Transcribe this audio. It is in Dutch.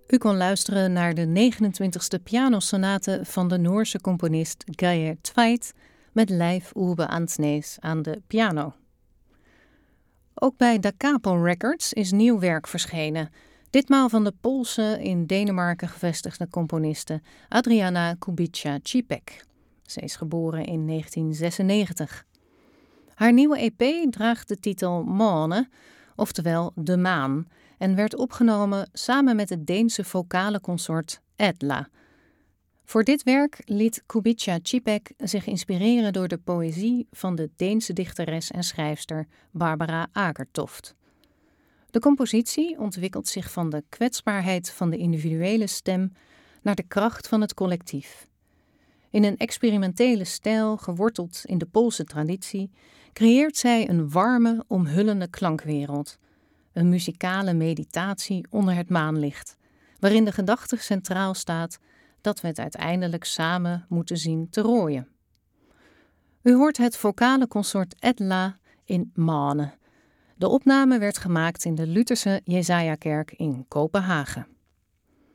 U kon luisteren naar de 29e pianosonate van de Noorse componist Geir Tveit met Leif Ove Andsnes aan de piano. Ook bij Da Capo Records is nieuw werk verschenen. Ditmaal van de Poolse, in Denemarken gevestigde componiste Adriana Kubica-Cipek. Ze is geboren in 1996. Haar nieuwe EP draagt de titel Måne, oftewel De Maan, en werd opgenomen samen met het Deense vocale consort Edla. Voor dit werk liet Kubica-Cipek zich inspireren door de poëzie van de Deense dichteres en schrijfster Barbara Agertoft. De compositie ontwikkelt zich van de kwetsbaarheid van de individuele stem naar de kracht van het collectief. In een experimentele stijl, geworteld in de Poolse traditie, creëert zij een warme, omhullende klankwereld. Een muzikale meditatie onder het maanlicht, waarin de gedachte centraal staat dat we het uiteindelijk samen moeten zien te rooien. U hoort het vocale consort Edla in Måne. De opname werd gemaakt in de Lutherse Jesaja-kerk in Kopenhagen.